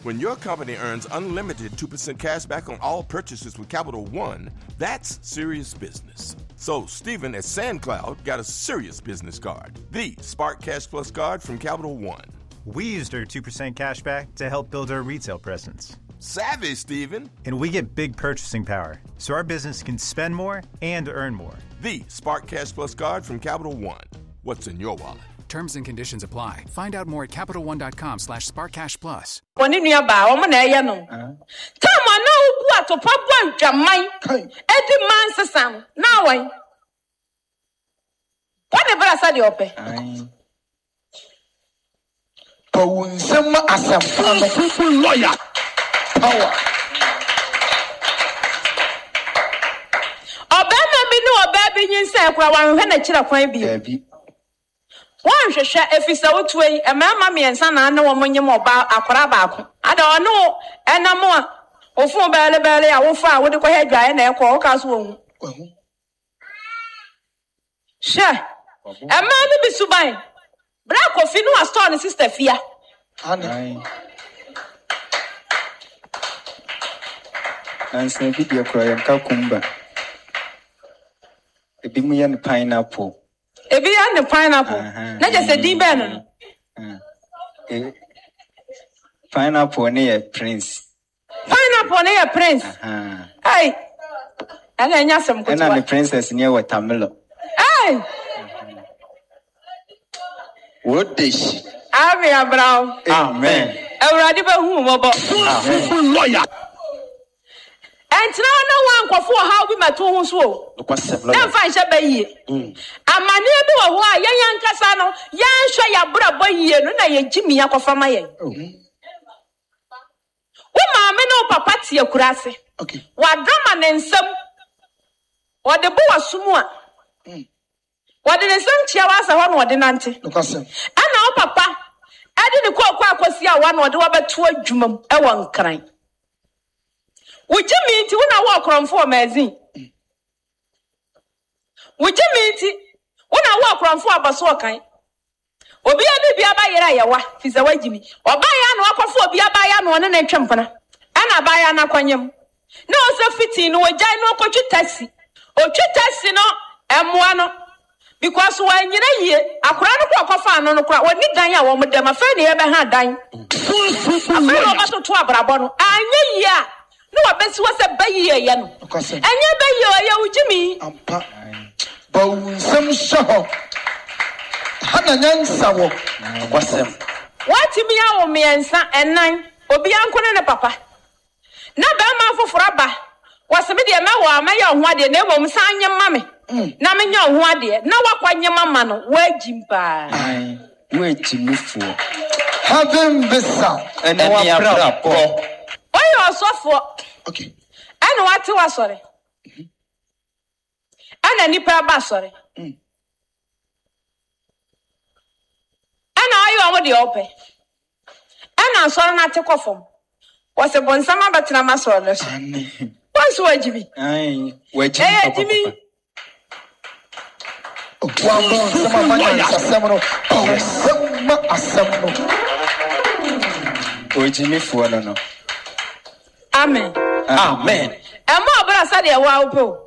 When your company earns unlimited 2% cash back on all purchases with Capital One, that's serious business. So Stephen at SandCloud got a serious business card, the Spark Cash Plus card from Capital One. We used our 2% cash back to help build our retail presence. Savvy, Stephen. And we get big purchasing power, so our business can spend more and earn more. The Spark Cash Plus card from Capital One. What's in your wallet? Terms and conditions apply. Find out more at CapitalOne.com/SparkCashPlus. Lawyer. Power. One share if it's out way, a mamma and son, I know when you're about a crabaco. I don't know, and no more. Or for belly, I will fire with the head guy and a caucus womb. Sure, a man be subai. Black of Finu has torn sister Fia. And say, video cry and cacumba. A bimian pineapple. A beyond the pineapple. Not just a deep banner. Pineapple near Prince. Pineapple near Prince. Hey, and then yes, some good. And I'm the princess near Watermelon. Hey, what is she? Avia Brown. Amen. A radical lawyer. And now no one can for how we met two so. Then find a bay. A man do a why, young Casano, young Shaya Bra boy, no, Jimmy Yakofamaye. Oh, mamma, no papatio crassy. Okay. What drama and some? What the boa sumua? What did the son chiawas a one or the nanty? And now, papa, I didn't call Quacosia one or the other two jumum, a one crying. Would you mean to when I walk around for magazine? Would you mean to when I walk around for a baswakai? Or be a baby abayawa, he's a way Jimmy, or buy an walk for be a bayan one and a champana, and a buy an aquanium. No, so fitting, or jino coach taxi, or chitasi no, and one. Because when you're here, a crown of fan on a crowd, when you die, I want them a friend ever had dying. I'm not to Trababono. I yeah. No, I bet was a baby, and your baby, Jimmy. Some show. Hananan Sawo. What's them? What to be our me and son and nine, or be uncle and a papa. Not that man for Fraba. Was a media mawa, my young one, the name of San your mammy. Namin young one, dear. Now what when your mamma, where Jimpa? Wait to move for. Having this sound. And then we are poor. Oh, you are so for. Okay. I know what you are sorry. And any pair sorry. And now you are with the open. And I'm sorry not to cough from. Was a bon summer but in a muscle. What's what, Jimmy? Aye, wait, Jimmy. One more, Jimmy for no. Amen. Amen. And more brass at the wow po.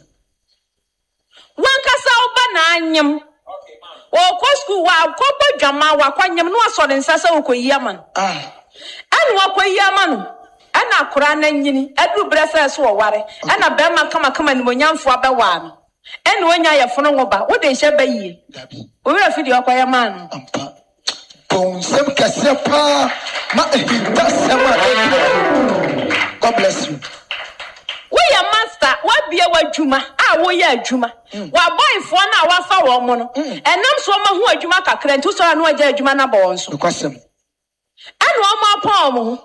One castle bananium. Or Cosco, wow, Copa Jama, Waquanium, no son in Sasso Yaman. And Waqua Yaman. And a Koran engine, Edward Bressers or worry, and a Bema come and when young for a one. And when I have phone about what they shall be ye. We will feed your choir man. Some Cassapa, God bless you. We are master, what be our Juma? Ah, we are Juma. While buying for an hour for one mono, and I'm so much who are Juma Cacran to saw no Jumana bones. Because and one more palm.